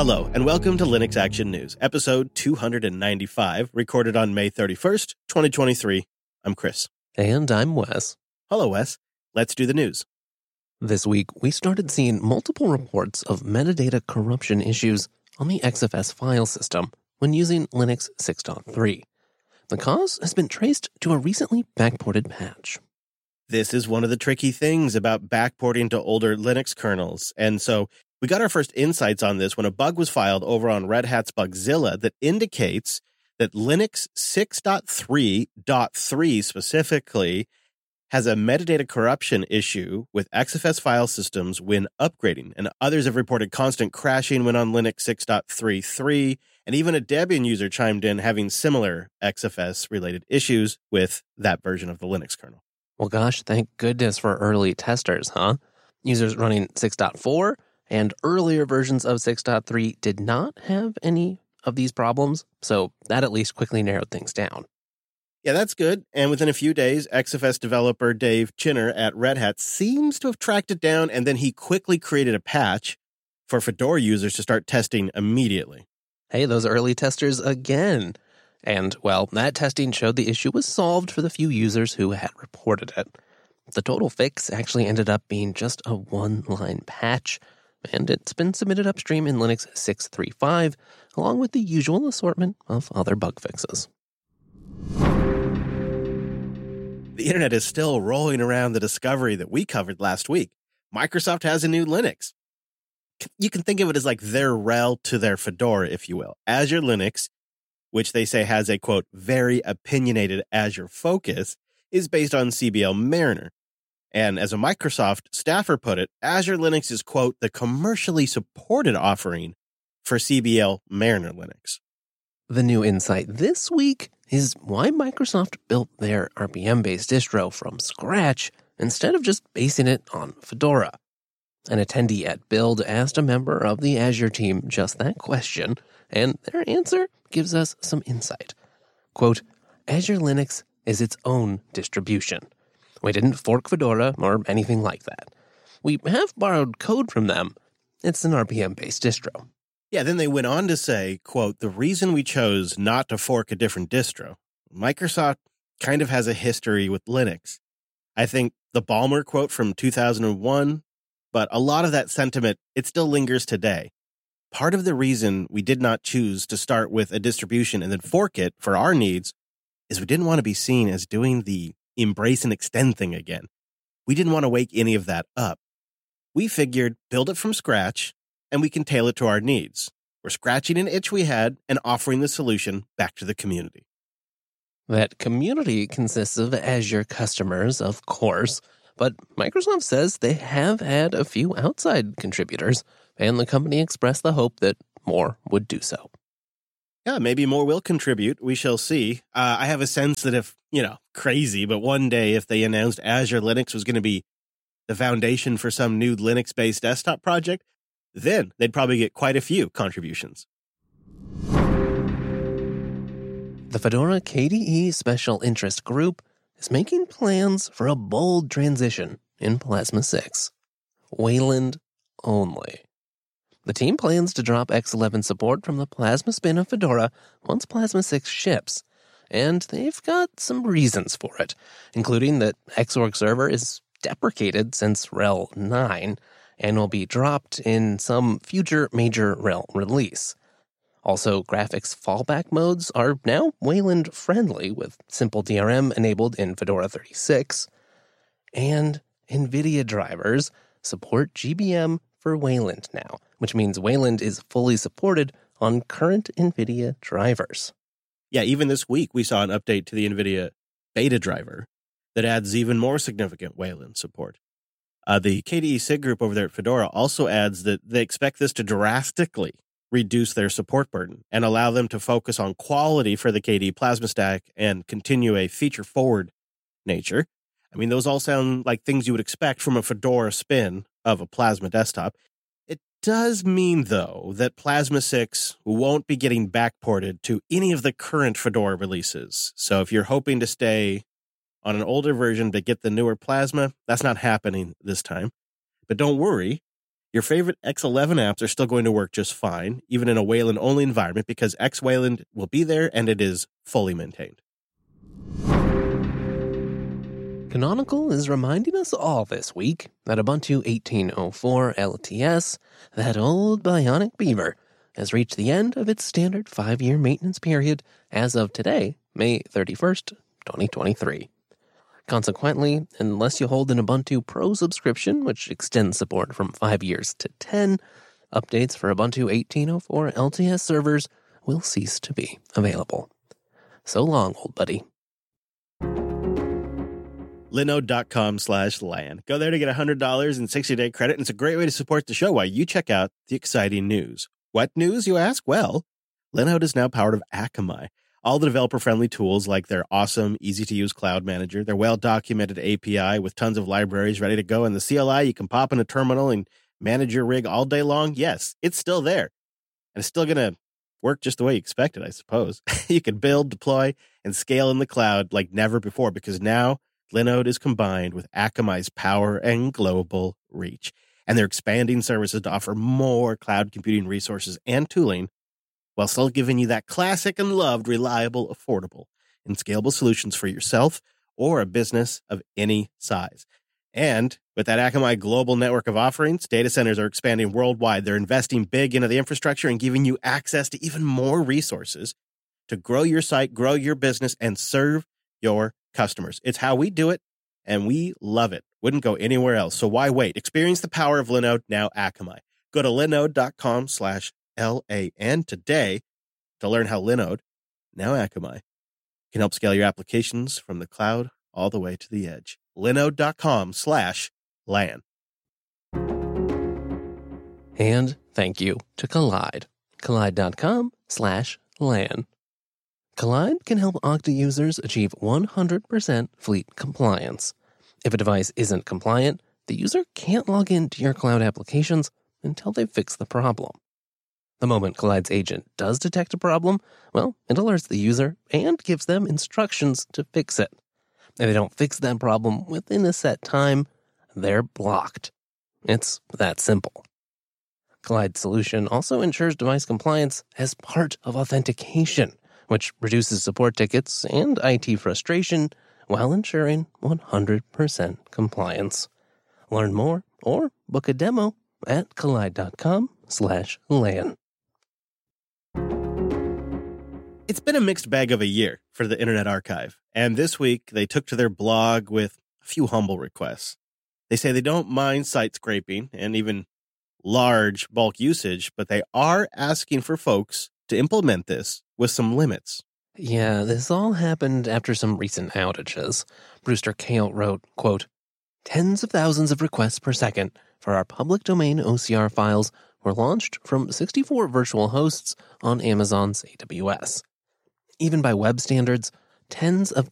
Hello, and welcome to Linux Action News, episode 295, recorded on May 31st, 2023. I'm Chris. And I'm Wes. Hello, Wes. Let's do the news. This week, we started seeing multiple reports of metadata corruption issues on the XFS file system when using Linux 6.3. The cause has been traced to a recently backported patch. This is one of the tricky things about backporting to older Linux kernels, and so we got our first insights on this when a bug was filed over on Red Hat's Bugzilla that indicates that Linux 6.3.3 specifically has a metadata corruption issue with XFS file systems when upgrading, and others have reported constant crashing when on Linux 6.3.3, and even a Debian user chimed in having similar XFS-related issues with that version of the Linux kernel. Well, gosh, thank goodness for early testers, huh? Users running 6.4 and earlier versions of 6.3 did not have any of these problems, so that at least quickly narrowed things down. Yeah, that's good. And within a few days, XFS developer Dave Chinner at Red Hat seems to have tracked it down, and then he quickly created a patch for Fedora users to start testing immediately. Hey, those early testers again. And, well, that testing showed the issue was solved for the few users who had reported it. The total fix actually ended up being just a one-line patch, and it's been submitted upstream in Linux 6.3.5, along with the usual assortment of other bug fixes. The internet is still rolling around the discovery that we covered last week. Microsoft has a new Linux. You can think of it as like their RHEL to their Fedora, if you will. Azure Linux, which they say has a, quote, very opinionated Azure focus, is based on CBL Mariner. And as a Microsoft staffer put it, Azure Linux is, quote, the commercially supported offering for CBL Mariner Linux. The new insight this week is why Microsoft built their RPM-based distro from scratch instead of just basing it on Fedora. An attendee at Build asked a member of the Azure team just that question, and their answer gives us some insight. Quote, Azure Linux is its own distribution. We didn't fork Fedora or anything like that. We have borrowed code from them. It's an RPM-based distro. Yeah, then they went on to say, quote, the reason we chose not to fork a different distro, Microsoft kind of has a history with Linux. I think the Ballmer quote from 2001, but a lot of that sentiment, it still lingers today. Part of the reason we did not choose to start with a distribution and then fork it for our needs is we didn't want to be seen as doing the embrace and extend thing again. We didn't want to wake any of that up. We figured build it from scratch and we can tailor it to our needs. We're scratching an itch we had and offering the solution back to the community. That community consists of Azure customers, of course, but Microsoft says they have had a few outside contributors, and the company expressed the hope that more would do so. Yeah, maybe more will contribute. We shall see. I have a sense that if, crazy, but one day if they announced Azure Linux was going to be the foundation for some new Linux-based desktop project, then they'd probably get quite a few contributions. The Fedora KDE Special Interest Group is making plans for a bold transition in Plasma 6. Wayland only. The team plans to drop X11 support from the Plasma spin of Fedora once Plasma 6 ships, and they've got some reasons for it, including that Xorg Server is deprecated since RHEL 9 and will be dropped in some future major RHEL release. Also, graphics fallback modes are now Wayland friendly with simple DRM enabled in Fedora 36, and NVIDIA drivers support GBM for Wayland now, which means Wayland is fully supported on current NVIDIA drivers. Yeah, even this week we saw an update to the NVIDIA beta driver that adds even more significant Wayland support. The KDE SIG group over there at Fedora also adds that they expect this to drastically reduce their support burden and allow them to focus on quality for the KDE Plasma stack and continue a feature-forward nature. I mean, those all sound like things you would expect from a Fedora spin of a Plasma desktop. It does mean, though, that Plasma 6 won't be getting backported to any of the current Fedora releases. So if you're hoping to stay on an older version but get the newer Plasma, that's not happening this time. But don't worry, Your favorite X11 apps are still going to work just fine, even in a Wayland-only environment, because X-Wayland will be there and it is fully maintained. Canonical is reminding us all this week that Ubuntu 18.04 LTS, that old bionic beaver, has reached the end of its standard 5-year maintenance period as of today, May 31st, 2023. Consequently, unless you hold an Ubuntu Pro subscription, which extends support from 5 years to 10, updates for Ubuntu 18.04 LTS servers will cease to be available. So long, old buddy. Linode.com/LAN. Go there to get $100 in 60-day credit, and it's a great way to support the show while you check out the exciting news. What news, you ask? Well, Linode is now powered of Akamai. All the developer-friendly tools like their awesome, easy-to-use cloud manager, their well-documented API with tons of libraries ready to go, and the CLI you can pop in a terminal and manage your rig all day long. Yes, it's still there. And it's still going to work just the way you expected, I suppose. You can build, deploy, and scale in the cloud like never before, because now Linode is combined with Akamai's power and global reach. And they're expanding services to offer more cloud computing resources and tooling while still giving you that classic and loved, reliable, affordable, and scalable solutions for yourself or a business of any size. And with that Akamai global network of offerings, data centers are expanding worldwide. They're investing big into the infrastructure and giving you access to even more resources to grow your site, grow your business, and serve your customers. It's how we do it, and we love it. Wouldn't go anywhere else. So why wait? Experience the power of Linode, now Akamai. Go to linode.com/LAN today to learn how Linode, now Akamai, can help scale your applications from the cloud all the way to the edge. Linode.com/LAN. And thank you to Kolide. Kolide.com/LAN. Kolide can help Okta users achieve 100% fleet compliance. If a device isn't compliant, the user can't log into your cloud applications until they fix the problem. The moment Kollide's agent does detect a problem, well, it alerts the user and gives them instructions to fix it. If they don't fix that problem within a set time, they're blocked. It's that simple. Kollide's solution also ensures device compliance as part of authentication, which reduces support tickets and IT frustration while ensuring 100% compliance. Learn more or book a demo at Kolide.com/LAN. It's been a mixed bag of a year for the Internet Archive, and this week they took to their blog with a few humble requests. They say they don't mind site scraping and even large bulk usage, but they are asking for folks to implement this with some limits. Yeah, this all happened after some recent outages. Brewster Kahle wrote, quote, "Tens of thousands of requests per second for our public domain OCR files were launched from 64 virtual hosts on Amazon's AWS. Even by web standards, tens of